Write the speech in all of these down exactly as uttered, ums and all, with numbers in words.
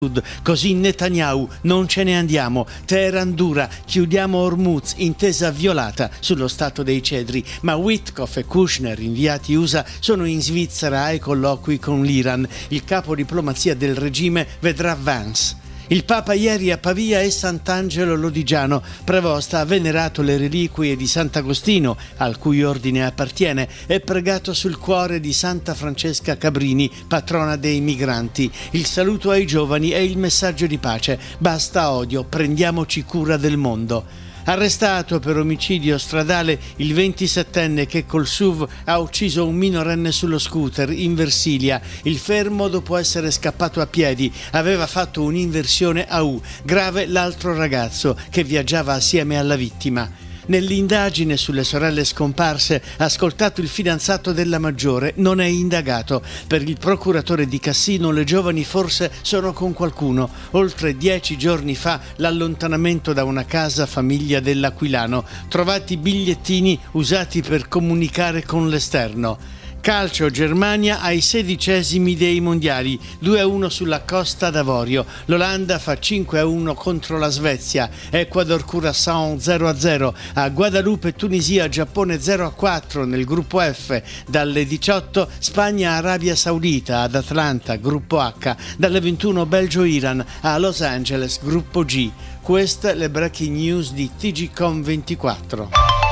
Così Netanyahu, non ce ne andiamo. Teheran dura, chiudiamo Hormuz, intesa violata sullo Stato dei Cedri. Ma Witkoff e Kushner, inviati U S A, sono in Svizzera ai colloqui con l'Iran. Il capo diplomazia del regime vedrà Vance. Il Papa ieri a Pavia e Sant'Angelo Lodigiano. Prevost ha venerato le reliquie di Sant'Agostino, al cui ordine appartiene, e pregato sul cuore di Santa Francesca Cabrini, patrona dei migranti. Il saluto ai giovani e il messaggio di pace. Basta odio, prendiamoci cura del mondo. Arrestato per omicidio stradale il ventisettenne che col S U V ha ucciso un minorenne sullo scooter in Versilia. Il fermo dopo essere scappato a piedi. Aveva fatto un'inversione a U. Grave l'altro ragazzo che viaggiava assieme alla vittima. Nell'indagine sulle sorelle scomparse, ascoltato il fidanzato della maggiore, non è indagato. Per il procuratore di Cassino le giovani forse sono con qualcuno. Oltre dieci giorni fa l'allontanamento da una casa famiglia dell'Aquilano. Trovati bigliettini usati per comunicare con l'esterno. Calcio, Germania ai sedicesimi dei mondiali, due a uno sulla Costa d'Avorio. L'Olanda fa cinque a uno contro la Svezia. Ecuador Curaçao zero a zero. A Guadalupe Tunisia Giappone zero a quattro nel gruppo F. Dalle diciotto Spagna Arabia Saudita ad Atlanta gruppo H. Dalle ventuno Belgio Iran a Los Angeles gruppo G. Queste le breaking news di T G Com ventiquattro.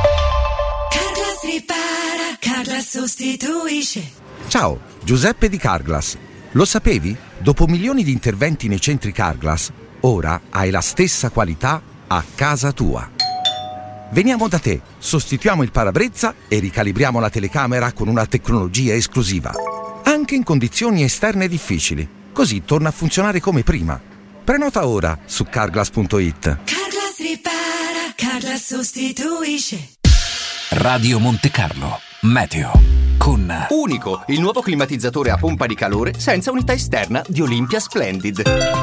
Carglass ripara, Carglass sostituisce. Ciao, Giuseppe di Carglass. Lo sapevi? Dopo milioni di interventi nei centri Carglass, ora hai la stessa qualità a casa tua. Veniamo da te, sostituiamo il parabrezza e ricalibriamo la telecamera con una tecnologia esclusiva. Anche in condizioni esterne difficili. Così torna a funzionare come prima. Prenota ora su carglass punto it. Carglass ripara, Carglass sostituisce. Radio Monte Carlo, Meteo, con Unico, il nuovo climatizzatore a pompa di calore senza unità esterna di Olympia Splendid.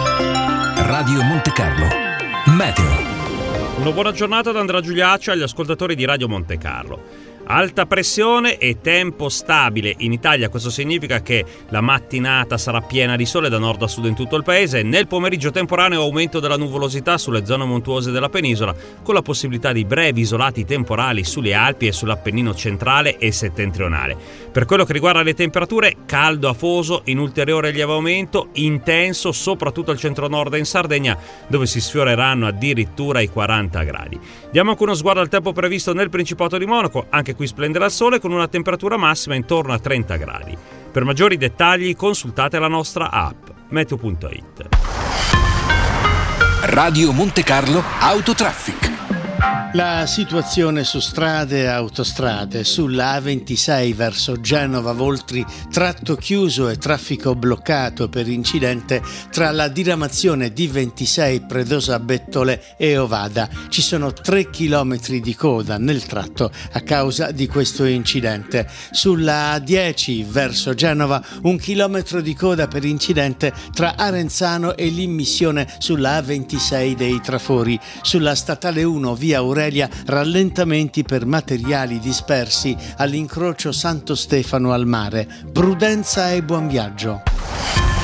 Radio Monte Carlo, Meteo. Una buona giornata da Andrea Giuliaccio agli ascoltatori di Radio Monte Carlo. Alta pressione e tempo stabile in Italia, questo significa che la mattinata sarà piena di sole da nord a sud in tutto il paese. Nel pomeriggio temporaneo aumento della nuvolosità sulle zone montuose della penisola, con la possibilità di brevi isolati temporali sulle Alpi e sull'Appennino centrale e settentrionale. Per quello che riguarda le temperature, caldo afoso in ulteriore lieve aumento, intenso soprattutto al centro-nord e in Sardegna, dove si sfioreranno addirittura i quaranta gradi. Diamo anche uno sguardo al tempo previsto nel Principato di Monaco, anche qui splenderà il sole con una temperatura massima intorno a trenta gradi. Per maggiori dettagli consultate la nostra app meteo punto it. Radio Monte Carlo Autotraffic. La situazione su strade e autostrade, sulla A ventisei verso Genova Voltri, tratto chiuso e traffico bloccato per incidente tra la diramazione D ventisei Predosa Bettole e Ovada. Ci sono tre chilometri di coda nel tratto a causa di questo incidente. Sulla A dieci verso Genova un chilometro di coda per incidente tra Arenzano e l'immissione sulla A ventisei dei Trafori. Sulla statale uno via Aurelia rallentamenti per materiali dispersi all'incrocio Santo Stefano al mare. Prudenza e buon viaggio.